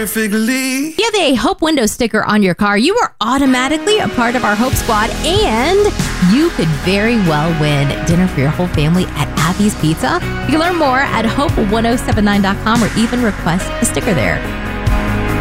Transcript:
perfectly. If you have a Hope Window sticker on your car, you are automatically a part of our Hope Squad, and you could very well win dinner for your whole family at Abby's Pizza. You can learn more at hope1079.com or even request a sticker there.